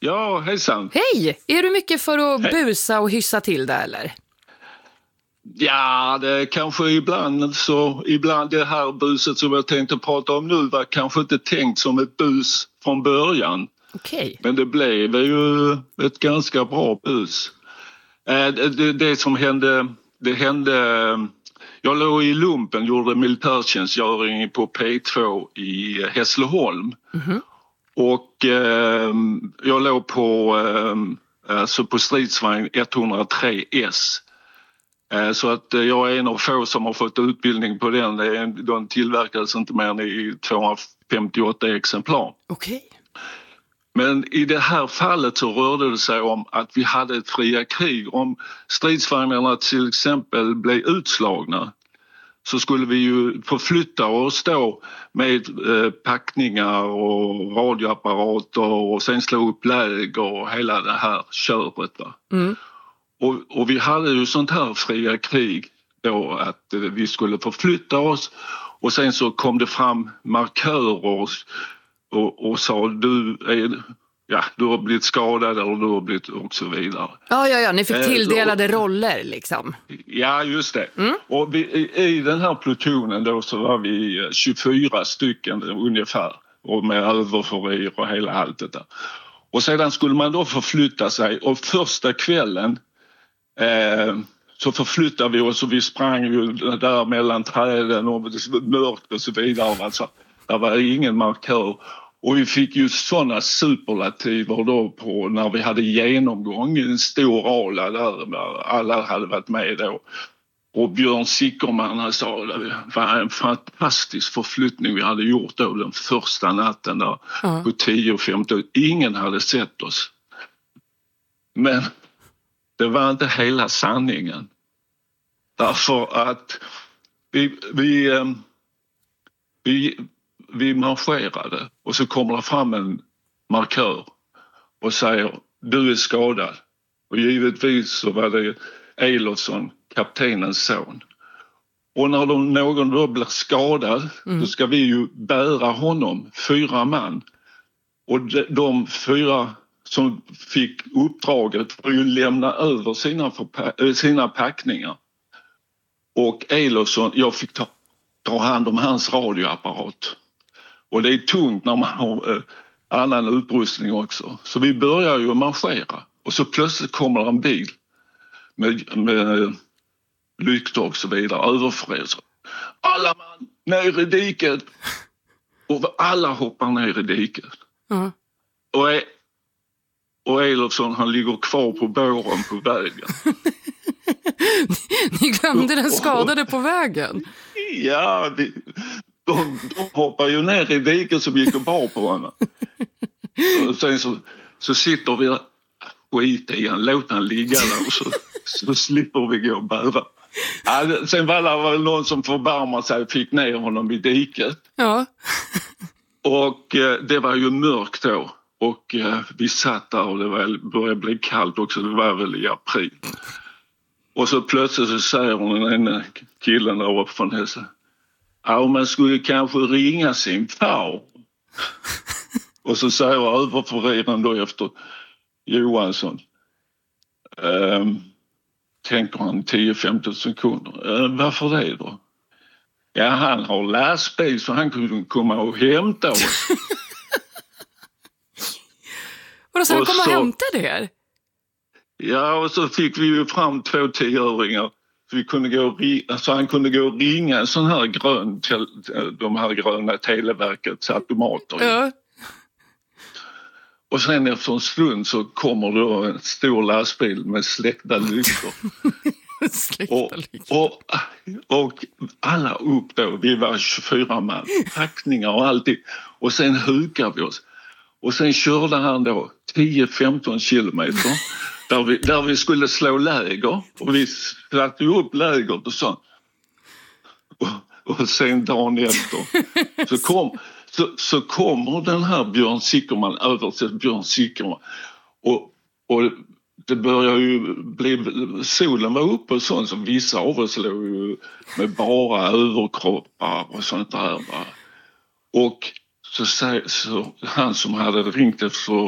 Ja, hejsan. Hej! Är du mycket för att busa och hyssa till det eller? Ja, det kanske ibland det här buset som jag tänkte prata om nu var kanske inte tänkt som ett bus från början. Okej. Men det blev ju ett ganska bra bus. Det som hände, jag låg i lumpen, gjorde militärtjänstgöring på P2 i Hässleholm. Mhm. Och jag låg på stridsvagn 103S. Så att jag är en av få som har fått utbildning på den. De tillverkades inte mer än i 258 exemplar. Okej. Men i det här fallet så rörde det sig om att vi hade ett fria krig. Om stridsvagnarna till exempel blev utslagna så skulle vi ju förflytta oss då med packningar och radioapparater och sen slå upp läger och hela det här köret. Va? Mm. Och vi hade ju sånt här fria krig då att vi skulle förflytta oss och sen så kom det fram markörer och sa du har blivit skadad eller du har blivit och så vidare. Ja, ni fick tilldelade roller liksom. Ja, just det. Mm. Och i den här plutonen då så var vi 24 stycken ungefär och med överförrir och hela allt det där. Och sedan skulle man då förflytta sig och första kvällen så förflyttade vi oss och vi sprang ju där mellan träden och mörkt och så vidare. Alltså, det var ingen markör. Och vi fick ju sådana superlativer då på när vi hade genomgång i en stor ala där alla hade varit med då. Och Björn Sickerman sa det var en fantastisk förflyttning vi hade gjort då den första natten där på 10-15. Ingen hade sett oss. Men det var inte hela sanningen. Därför att vi marscherade och så kommer det fram en markör och säger du är skadad. Och givetvis så var det Elofsson, kaptenens son. Och när någon då blir skadad då ska vi ju bära honom, 4 man. Och de 4 som fick uppdraget för att lämna över sina packningar. Och Elofsson, jag fick ta hand om hans radioapparat. Och det är tungt när man har annan utrustning också. Så vi börjar ju marschera. Och så plötsligt kommer en bil med lyktor och så vidare, överfräser. Alla man ner i diket! Och alla hoppar ner i diket. Mm. Och Elofsson han ligger kvar på båren på vägen. Ni glömde den skadade på vägen. Ja, de hoppar ju ner i diket som gick och bar på honom. Och sen så sitter vi där, skit i han, låt han ligga där och så slipper vi gå och bära. Ja, sen var det väl någon som förbarmade sig och fick ner honom i diket. Ja. Och det var ju mörkt då. Och vi satt där och det började bli kallt också, det var väl i april. Och så plötsligt så säger hon den killen där uppe från Hässleholm. Ja, man skulle kanske ringa sin far. Och så säger överförviraren då efter Johansson. Tänker han 10-15 sekunder. Varför det då? Ja, han har lastbil så han kunde komma och hämta oss. Och så han kom och hämtade er? Ja, och så fick vi ju fram 2 10-öringar. Så han kunde gå och ringa en sån här de här gröna Televerkets automater. Ja. Och sen efter en stund så kommer då en stor lastbil med släckta lyktor. och alla upp då, vi var 24 man, packningar och allting. Och sen hukar vi oss. Och sen körde han då 10-15 kilometer där vi skulle slå läger. Och vi satte upp lägret och så. Och sen dagen efter så kommer den här Björn Sickerman över till Björn Sickerman. Och det börjar ju bli, solen var uppe och sånt, så vissa av oss låg ju med bara överkroppar och sånt där. Va? Och så han som hade ringt efter